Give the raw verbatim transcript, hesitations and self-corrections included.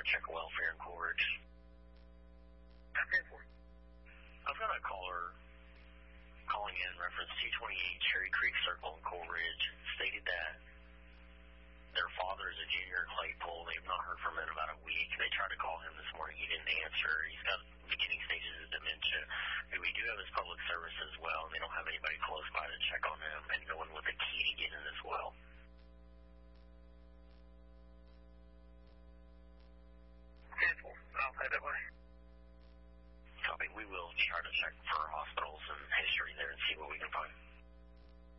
check a welfare in Cool Ridge. Okay, for it. I've got a caller calling in reference T twenty-eight Cherry Creek Circle in Cool